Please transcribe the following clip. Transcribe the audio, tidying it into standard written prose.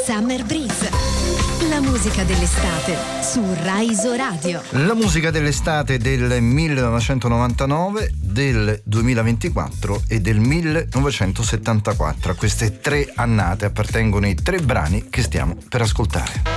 Summer Breeze, la musica dell'estate su Rai Iso Radio. La musica dell'estate del 1999, del 2024 e del 1974. A queste tre annate appartengono i tre brani che stiamo per ascoltare.